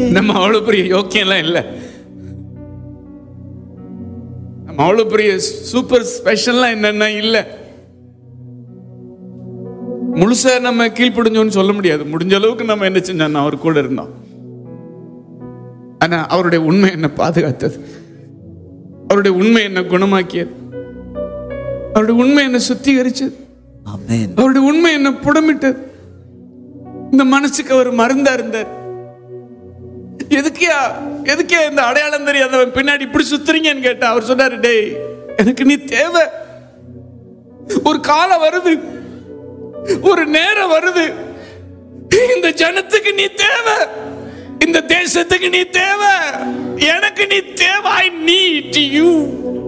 நம்ம அவ்வளவு பெரிய யோக்கியம்லாம் இல்லை, நம்ம அவ்வளவு பெரிய சூப்பர் ஸ்பெஷல்லாம் என்னன்னா இல்லை. முழுசா நம்ம கீழ்ப்படிஞ்சோன்னு சொல்ல முடியாது. முடிஞ்ச அளவுக்கு நம்ம என்ன செஞ்சோம், அவர் கூட இருந்தோம். ஆனா அவருடைய உண்மை என்ன பாதுகாத்தது, அவருடைய உண்மை என்ன குணமாக்கியது, அவருடைய உண்மை என்ன சுத்திகரிச்சது, அவருடைய உண்மை என்ன புடமிட்டது. இந்த மனசுக்கு அவர் மருந்தா இருந்தார். எதுக்கே இந்த அடையாளம் தெரியாதவன் பின்னாடி இப்படி சுத்துறீங்கன்னு கேட்டா அவர் சொன்னாரு, டேய் எனக்கு நீ தேவை. ஒரு காலம் வருது, ஒரு நேரம் வருது, இந்த ஜனத்துக்கு நீ தேவை, இந்த தேசத்துக்கு நீ தேவை, எனக்கு நீ தேவை. I need you.